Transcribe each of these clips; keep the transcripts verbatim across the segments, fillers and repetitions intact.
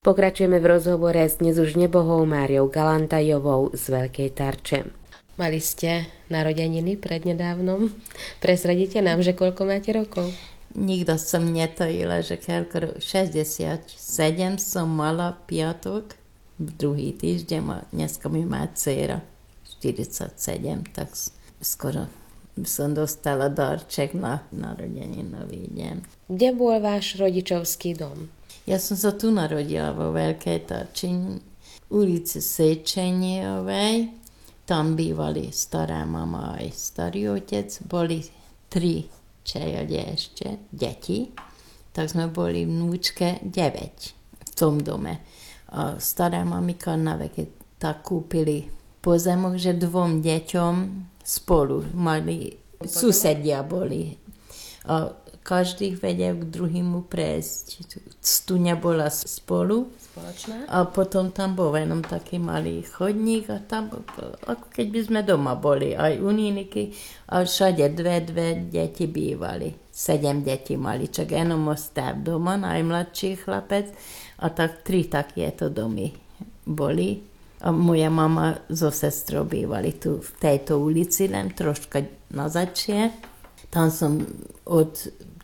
Pokračujeme v rozhovore s dnes už nebohou Máriou Galantajovou z Veľkej Tarče. Mali ste narodeniny prednedávnom. Prezradíte nám, že koľko máte rokov? Nikto som netajila, že koľko šesťdesiatsedem som mala piatok, druhý týždeň a dneska mi má dcera štyridsaťsedem, tak skoro som dostala darček na narodeninový deň. Kde bol váš rodičovský dom? Ja som sa tu narodila vo Veľkej Tarči, ulici Sečeniovej. Tam bývali stará mama aj starý otec. Boli tri čeľade ešte, deti. Tak sme boli vnúčke deväť v tom dome. A stará mamika na veky tak kúpili pozemok, že dvom deťom spolu mali, susedia boli. A každý vedel k druhému prejsť. Stuňa bola spolu. Spoločná? A potom tam bol jenom taký malý chodník a tam, ako keď by sme doma boli, aj uníniky, a všade dve, dve deti bývali. Sedem detí mali, čak jenom ostáv doma, najmladší chlapec, a tak tri takéto domy boli. A moja mama so sestrou bývali tu v tejto ulici, len troška na začie. Tam som od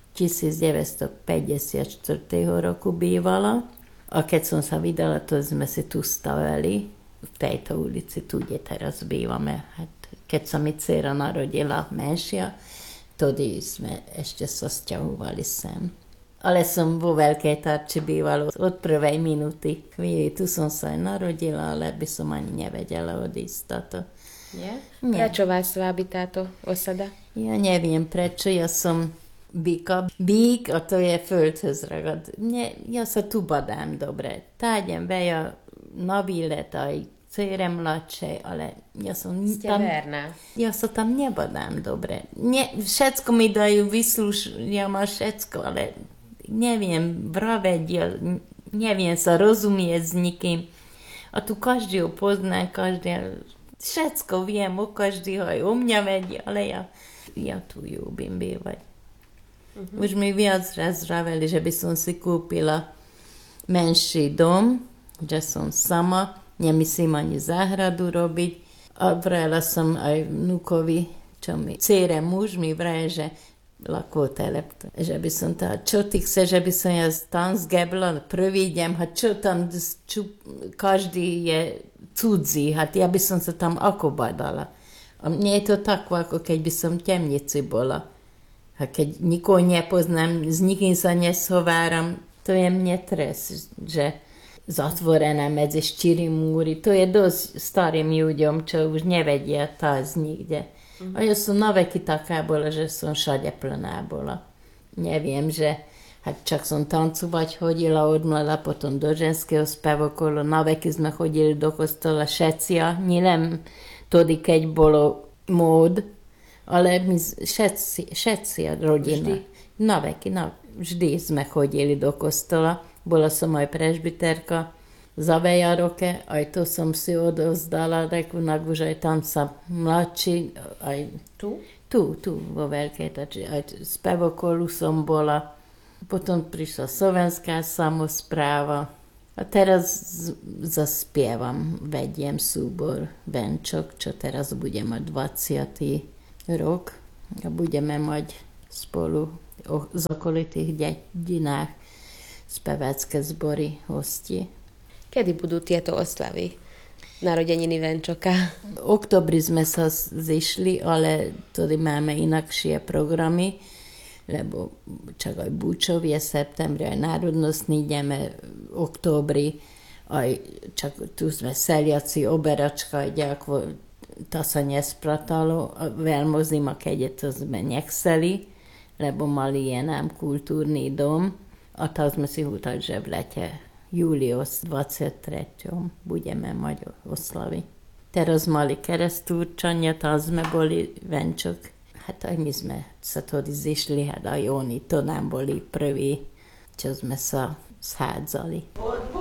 devätnásťstopäťdesiatštyri roku bývala. A keď som sa vydala, to sme si tu stavali, v tejto ulici, tu, kde teraz bývame. Keď sa mi dcera narodila menšia, tedy sme ešte sa sťahovali sem. Ale som vo Veľkej Tarči bývala od prvej minúty. Chvíli, tu som sa aj narodila, ale by som ani nevedela odísť táto. Nie? Nie. Prečo vás vábi táto osada? Ja neviem prečo, ja som Bíka. Bík, a to je földhöz ragad. Ne, ja sa tu badám dobre. Tájdem be ja na výlet aj cérem mladšej, ale ja som Ste tam... verná. Ja sa tam nebadám dobre. Ne, všetko mi dajú, vyslúšia ma všetko, ale neviem vraveť, ja neviem sa rozumieť s nikým. A tu každý ho pozná, každý... Všetko viem o každého, aj o mňa vedie, ale ja, ja tu ľúbim bývať. Uh-huh. Už mi viac raz vraveli, že by som si kúpila menší dom, že som sama, nemyslím ani záhradu robiť. A vrajela som aj vnúkovi, čo mi dcére muž mi vraje, že lakótelep, že by som tá, čo ty chce, že by som ja tam zgebla, prvý deň, a čo tam, čo, každý je cudzí, a ja by som sa tam ako badala. A mne je to tako, ako keď by som v temnici bola. A keď nikoho nepoznám, s nikým sa neshováram, to je mne tres, že zatvorené medzi štyri múry, to je dosť starým ľuďom, čo už nevedia tásť nikde. Mm-hmm. A ja som na veky taká bola, že som všade plná bola. Neviem, že čak som tancovať chodila od mladá, potom do ženského spevokolu, na veky sme chodili do kostola všetci, nie len tedy, keď bolo mód, ale my všetci, všetci rodina. Vždy? Na veky, na, vždy sme chodili do kostola. Bola som aj prežbiterka za veľa roke, aj to som si odovzdala, reku, už aj tam sa mladší, aj tu? Tu, tu, vo Veľkej Tarči, aj spevokolu som bola. Potom prišla Slovenská samospráva. A teraz zaspievam, vediem súbor Venčok, čo teraz bude mať dvadsiaty rok a budeme mať spolu o, z okolitých dedinách spevácké zbory hosti. Kedy budú tieto oslavy? Narodeniny Venčoka? V oktobri sme sa zišli, ale tady máme inakšie programy, lebo čak aj Bučov je septembri, aj národnostný ideme v októbri, aj čak tu sme seliaci, oberačka, ďako, to sa nespratalo, veľmi zima, keď je to sme nechceli, lebo mali je nám kultúrny dom a to sme si hútali, že v lete júli dvadsiattretieho budeme mať oslavy. Teraz mali keresztúrčania, tam sme boli Venčok. Hát aj my sme sa tedy zišli, hát aj oni, to nám boli prví, čo sme sa schádzali.